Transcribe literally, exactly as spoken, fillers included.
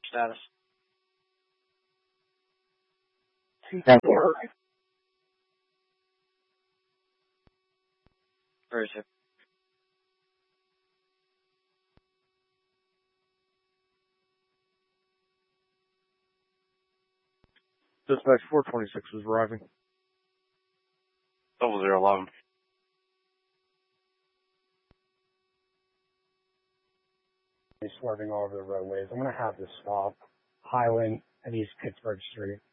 status. ten four. Where is it? Dispatch four twenty-six is arriving. Double zero eleven. Swerving all over the roadways. I'm going to have to stop Highland at East Pittsburgh Street.